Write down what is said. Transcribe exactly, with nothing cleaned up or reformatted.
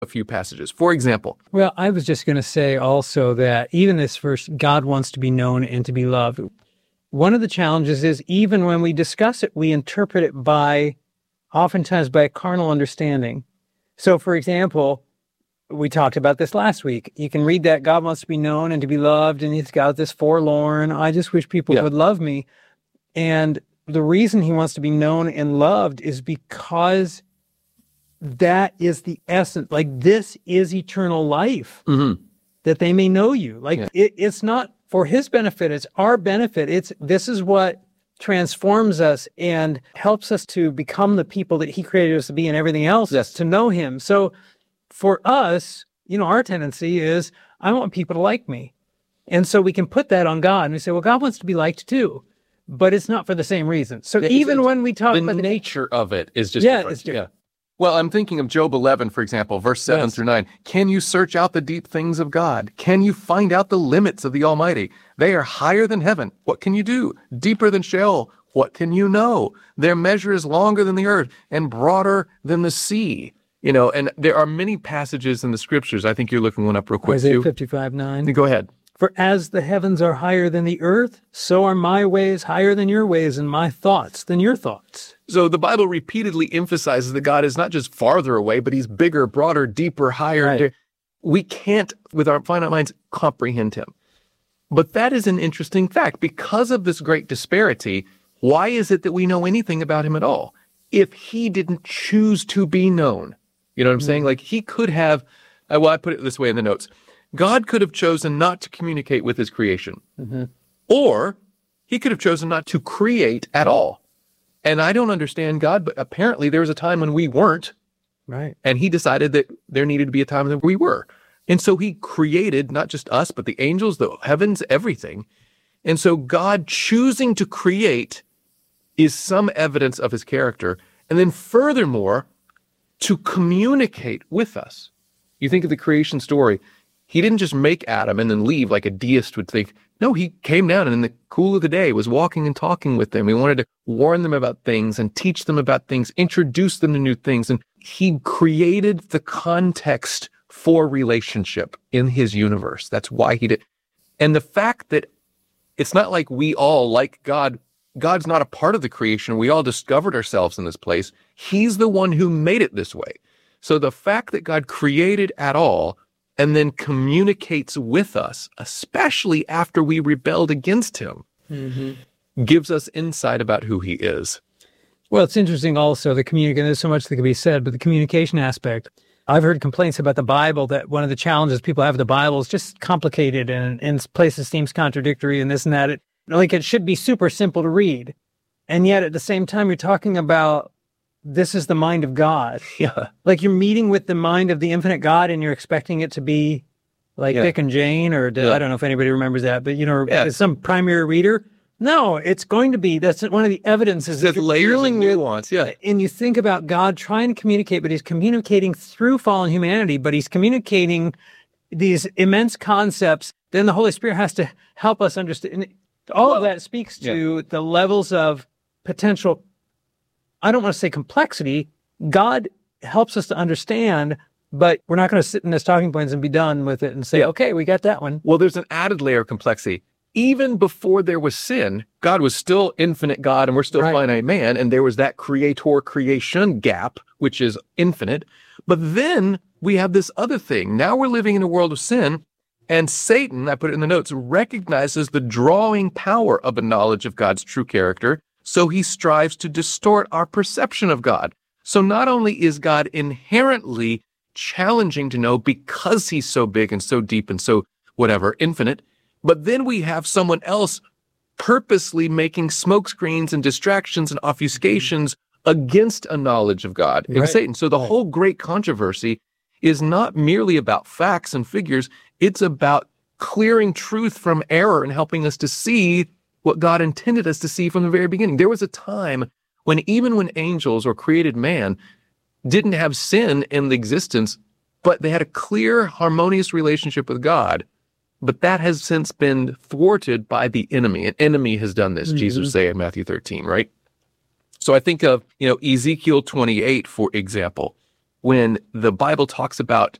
a few passages. For example. Well, I was just going to say also that even this verse, God wants to be known and to be loved. One of the challenges is even when we discuss it, we interpret it by, oftentimes by a carnal understanding. So, for example, we talked about this last week. You can read that God wants to be known and to be loved, and he's got this forlorn, I just wish people Yeah. would love me. And the reason he wants to be known and loved is because that is the essence. Like, this is eternal life, Mm-hmm. that they may know you. Like, Yeah. it, it's not for his benefit, it's our benefit. It's this is what transforms us and helps us to become the people that he created us to be, and everything else Yes. to know him. So for us, you know, our tendency is, I want people to like me. And so we can put that on God and we say, well, God wants to be liked too, but it's not for the same reason. So It's- even it's- when we talk The about nature of it is just Yeah, different. it's different. Yeah. Well, I'm thinking of Job eleven, for example, verse seven Yes. through nine. Can you search out the deep things of God? Can you find out the limits of the Almighty? They are higher than heaven. What can you do? Deeper than Sheol. What can you know? Their measure is longer than the earth and broader than the sea. You know, and there are many passages in the scriptures. I think you're looking one up real quick Isaiah too. fifty-five nine. Go ahead. For as the heavens are higher than the earth, so are my ways higher than your ways, and my thoughts than your thoughts. So the Bible repeatedly emphasizes that God is not just farther away, but he's bigger, broader, deeper, higher. Right. We can't, with our finite minds, comprehend him. But that is an interesting fact. Because of this great disparity, why is it that we know anything about him at all? If he didn't choose to be known, you know what I'm saying? Like, he could have, uh, well, I put it this way in the notes. God could have chosen not to communicate with his creation. Mm-hmm. Or he could have chosen not to create at all. And I don't understand God, but apparently there was a time when we weren't, Right. and he decided that there needed to be a time when we were. And so he created not just us, but the angels, the heavens, everything. And so God choosing to create is some evidence of his character. And then furthermore, to communicate with us. You think of the creation story. He didn't just make Adam and then leave like a deist would think. No, he came down and in the cool of the day was walking and talking with them. He wanted to warn them about things and teach them about things, introduce them to new things. And he created the context for relationship in his universe. That's why he did. And the fact that it's not like we all, like God, God's not a part of the creation. We all discovered ourselves in this place. He's the one who made it this way. So the fact that God created at all and then communicates with us, especially after we rebelled against him, Mm-hmm. gives us insight about who he is. Well, it's interesting also, the communication, there's so much that can be said, but the communication aspect. I've heard complaints about the Bible that one of the challenges people have with the Bible is just complicated and in places seems contradictory and this and that. It, like it should be super simple to read. And yet at the same time, you're talking about this is the mind of God. Yeah. Like you're meeting with the mind of the infinite God and you're expecting it to be like Yeah. Dick and Jane, or Yeah. I don't know if anybody remembers that, but you know, Yeah. some primary reader. No, it's going to be, that's one of the evidences that There's you're layers of dealing with. nuance. Yeah. And you think about God trying to communicate, but he's communicating through fallen humanity, but he's communicating these immense concepts. Then the Holy Spirit has to help us understand. And all Well, of that speaks to the levels of potential, I don't want to say complexity. God helps us to understand, but we're not going to sit in this talking points and be done with it and say, Yeah. okay, we got that one. Well, there's an added layer of complexity. Even before there was sin, God was still infinite God and we're still Right. finite man. And there was that creator-creation gap, which is infinite. But then we have this other thing. Now we're living in a world of sin, and Satan, I put it in the notes, recognizes the drawing power of a knowledge of God's true character. So he strives to distort our perception of God. So not only is God inherently challenging to know because he's so big and so deep and so whatever, infinite, but then we have someone else purposely making smokescreens and distractions and obfuscations against a knowledge of God in Right. Satan. So the Right. whole great controversy is not merely about facts and figures. It's about clearing truth from error and helping us to see what God intended us to see from the very beginning. There was a time when even when angels or created man didn't have sin in the existence, but they had a clear, harmonious relationship with God. But that has since been thwarted by the enemy. An enemy has done this, Mhm. Jesus would say in Matthew thirteen, right? So I think of, you know, Ezekiel twenty-eight, for example. when the Bible talks about